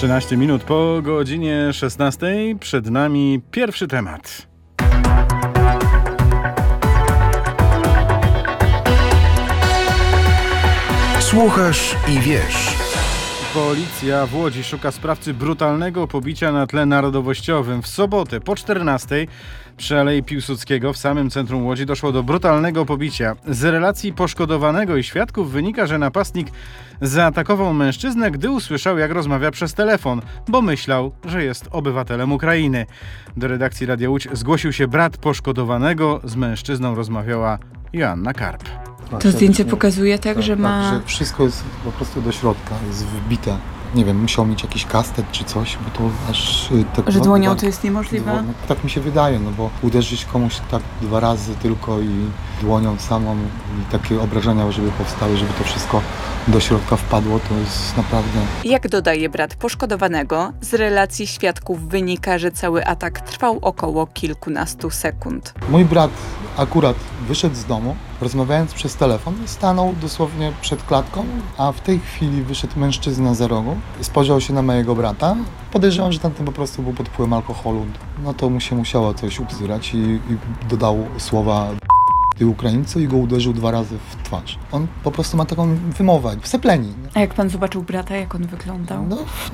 13 minut po godzinie 16. Przed nami pierwszy temat. Słuchasz i wiesz. Policja w Łodzi szuka sprawcy brutalnego pobicia na tle narodowościowym. W sobotę po 14 przy Alei Piłsudskiego w samym centrum Łodzi doszło do brutalnego pobicia. Z relacji poszkodowanego i świadków wynika, że napastnik zaatakował mężczyznę, gdy usłyszał, jak rozmawia przez telefon, bo myślał, że jest obywatelem Ukrainy. Do redakcji Radia Łódź zgłosił się brat poszkodowanego. Z mężczyzną rozmawiała Joanna Karp. To zdjęcie pokazuje że ma... Tak, że wszystko jest po prostu do środka, jest wbite. Nie wiem, musiał mieć jakiś kastet czy coś, bo to aż... Tak, że dłonią to jest niemożliwe? Tak mi się wydaje, bo uderzyć komuś tak 2 razy tylko i dłonią samą i takie obrażenia, żeby powstały, żeby to wszystko do środka wpadło, to jest naprawdę... Jak dodaje brat poszkodowanego, z relacji świadków wynika, że cały atak trwał około kilkunastu sekund. Mój brat akurat wyszedł z domu, rozmawiając przez telefon, stanął dosłownie przed klatką, a w tej chwili wyszedł mężczyzna za rogu, spojrzał się na mojego brata. Podejrzewam, że tamten po prostu był pod wpływem alkoholu. No to mu się musiało coś ubzdurać i dodał słowa ty Ukraińcu i go uderzył 2 razy w twarz. On po prostu ma taką wymowę, w sepleni. A jak pan zobaczył brata, jak on wyglądał?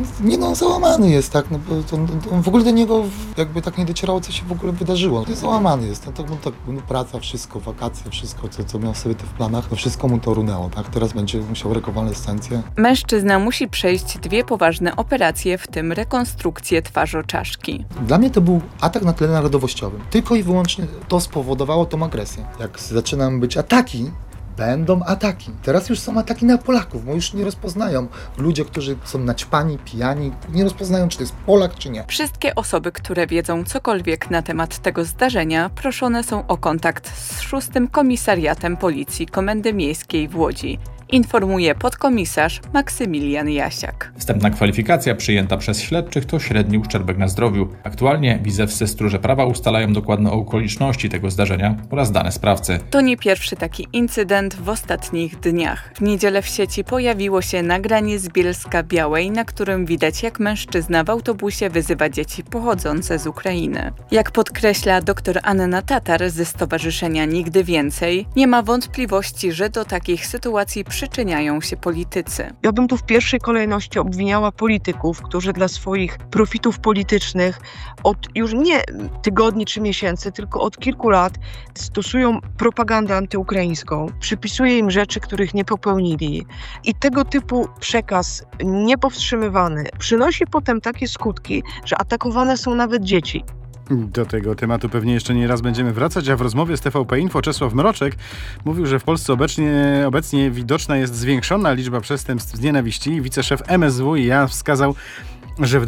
On załamany jest, tak, bo on w ogóle do niego jakby tak nie docierało, co się w ogóle wydarzyło. Załamany jest, praca, wszystko, wakacje, wszystko, co miał sobie w planach, to wszystko mu to runęło, tak, teraz będzie musiał rekonwalescencję. Mężczyzna musi przejść 2 poważne operacje, w tym rekonstrukcję twarzoczaszki. Dla mnie to był atak na tle narodowościowym. Tylko i wyłącznie to spowodowało tą agresję. Jak zaczynam być ataki, będą ataki. Teraz już są ataki na Polaków, bo już nie rozpoznają. Ludzie, którzy są naćpani, pijani, nie rozpoznają, czy to jest Polak, czy nie. Wszystkie osoby, które wiedzą cokolwiek na temat tego zdarzenia, proszone są o kontakt z 6. Komisariatem Policji Komendy Miejskiej w Łodzi. Informuje podkomisarz Maksymilian Jasiak. Wstępna kwalifikacja przyjęta przez śledczych to średni uszczerbek na zdrowiu. Aktualnie Wizewscy Stróże Prawa ustalają dokładne okoliczności tego zdarzenia oraz dane sprawcy. To nie pierwszy taki incydent w ostatnich dniach. W niedzielę w sieci pojawiło się nagranie z Bielska-Białej, na którym widać, jak mężczyzna w autobusie wyzywa dzieci pochodzące z Ukrainy. Jak podkreśla dr Anna Tatar ze Stowarzyszenia Nigdy Więcej, nie ma wątpliwości, że do takich sytuacji przyczyniają się politycy. Ja bym tu w pierwszej kolejności obwiniała polityków, którzy dla swoich profitów politycznych od już nie tygodni czy miesięcy, tylko od kilku lat stosują propagandę antyukraińską, przypisuje im rzeczy, których nie popełnili i tego typu przekaz niepowstrzymywany przynosi potem takie skutki, że atakowane są nawet dzieci. Do tego tematu pewnie jeszcze nie raz będziemy wracać, a w rozmowie z TVP Info Czesław Mroczek mówił, że w Polsce obecnie widoczna jest zwiększona liczba przestępstw z nienawiści. Wiceszef MSWiA wskazał, że w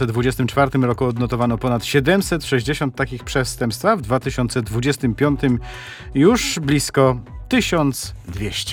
2024 roku odnotowano ponad 760 takich przestępstw, a w 2025 już blisko 1200.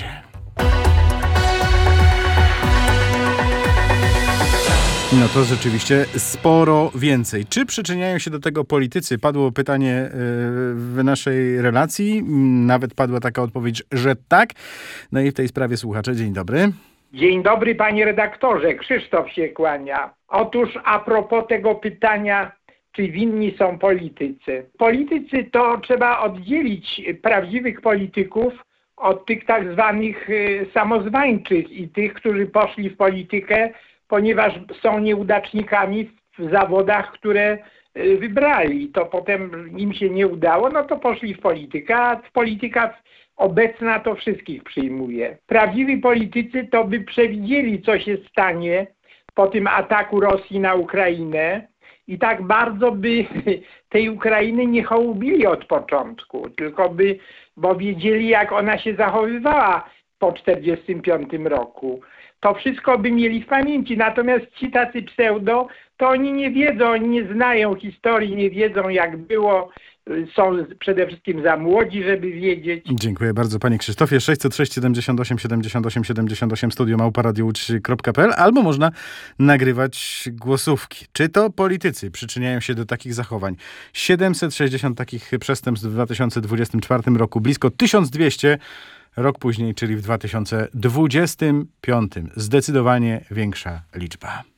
No to rzeczywiście sporo więcej. Czy przyczyniają się do tego politycy? Padło pytanie w naszej relacji. Nawet padła taka odpowiedź, że tak. No i w tej sprawie słuchacze. Dzień dobry. Dzień dobry, panie redaktorze. Krzysztof się kłania. Otóż a propos tego pytania, czy winni są politycy. Politycy to trzeba oddzielić prawdziwych polityków od tych tak zwanych samozwańczych i tych, którzy poszli w politykę, ponieważ są nieudacznikami w zawodach, które wybrali. To potem im się nie udało, no to poszli w politykę, a polityka obecna to wszystkich przyjmuje. Prawdziwi politycy to by przewidzieli, co się stanie po tym ataku Rosji na Ukrainę i tak bardzo by tej Ukrainy nie hołubili od początku, tylko bo wiedzieli, jak ona się zachowywała po 1945 roku. To wszystko by mieli w pamięci, natomiast ci tacy pseudo, to oni nie wiedzą, oni nie znają historii, nie wiedzą jak było, są przede wszystkim za młodzi, żeby wiedzieć. Dziękuję bardzo panie Krzysztofie. 606 78 78 78 studio@radiowłódź.pl albo można nagrywać głosówki. Czy to politycy przyczyniają się do takich zachowań? 760 takich przestępstw w 2024 roku, blisko 1200 rok później, czyli w 2025. Zdecydowanie większa liczba.